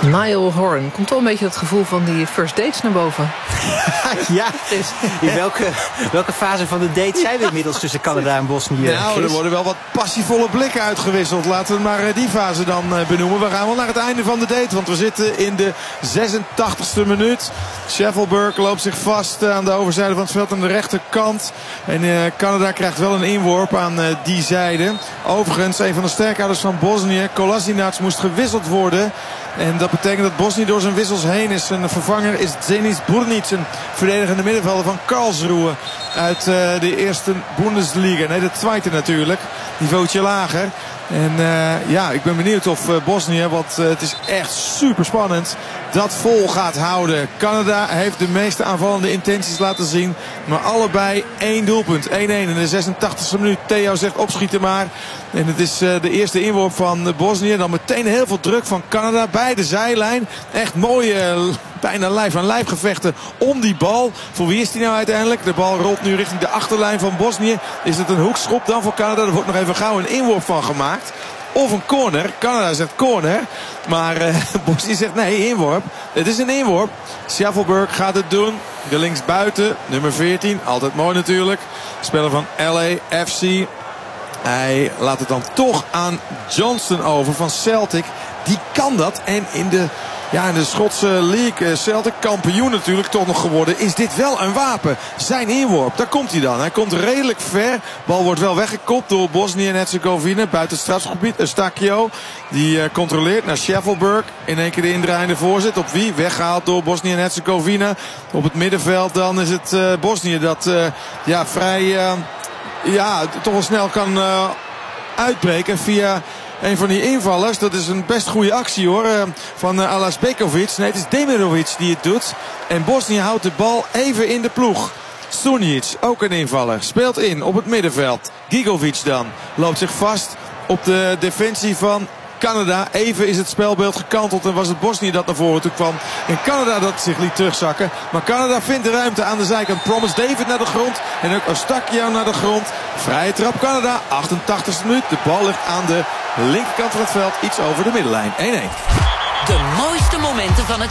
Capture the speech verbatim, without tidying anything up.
Niall Horan. Komt toch een beetje het gevoel van die first dates naar boven. Ja, in welke, welke fase van de date zijn we inmiddels tussen Canada en Bosnië? Nou, er worden wel wat passievolle blikken uitgewisseld. Laten we maar die fase dan benoemen. We gaan wel naar het einde van de date, want we zitten in de zesentachtigste minuut. Sheffield loopt zich vast aan de overzijde van het veld aan de rechterkant. En uh, Canada krijgt wel een inworp aan uh, die zijde. Overigens, een van de sterkhouders van Bosnië, Kolasinac, moest gewisseld worden. En dat betekent dat Bosnië door zijn wissels heen is. Zijn vervanger is Zeniz Burnic, een verdedigende middenvelder van Karlsruhe uit uh, de eerste Bundesliga. Nee, de tweede natuurlijk. Niveautje lager. En uh, ja, ik ben benieuwd of uh, Bosnië, want uh, het is echt super spannend, dat vol gaat houden. Canada heeft de meeste aanvallende intenties laten zien. Maar allebei één doelpunt. één-één in de zesentachtigste minuut. Theo zegt opschieten maar. En het is uh, de eerste inworp van uh, Bosnië. Dan meteen heel veel druk van Canada bij de zijlijn. Echt mooie, uh, bijna lijf aan lijf gevechten om die bal. Voor wie is die nou uiteindelijk? De bal rolt nu richting de achterlijn van Bosnië. Is het een hoekschop dan voor Canada? Er wordt nog even gauw een inworp van gemaakt. Of een corner. Canada zegt corner. Maar uh, Bosnië zegt nee, inworp. Het is een inworp. Sheffield gaat het doen. De linksbuiten, nummer veertien. Altijd mooi natuurlijk. Speler van L A F C. Hij laat het dan toch aan Johnston over van Celtic. Die kan dat. En in de, ja, in de Schotse League, Celtic kampioen natuurlijk toch nog geworden, is dit wel een wapen. Zijn inworp, daar komt hij dan. Hij komt redelijk ver. Bal wordt wel weggekopt door Bosnië en Herzegovina. Buiten het strafgebied. Eustakio. Die uh, controleert naar Sheffield. In één keer de indraaiende voorzet. Op wie? Weggehaald door Bosnië en Herzegovina. Op het middenveld dan is het uh, Bosnië dat uh, ja, vrij uh, ja, toch wel snel kan uh, uitbreken via een van die invallers. Dat is een best goede actie hoor. Van uh, Alasbekovic. Nee, het is Demirovic die het doet. En Bosnië houdt de bal even in de ploeg. Sunic, ook een invaller. Speelt in op het middenveld. Gigovic dan. Loopt zich vast op de defensie van Canada. Even is het spelbeeld gekanteld en was het Bosnië dat naar voren toe kwam. En Canada dat zich liet terugzakken. Maar Canada vindt de ruimte aan de zijkant. Promise David naar de grond. En ook Eustakio naar de grond. Vrije trap Canada. achtentachtigste minuut. De bal ligt aan de linkerkant van het veld. Iets over de middenlijn. één-één. De mooiste momenten van het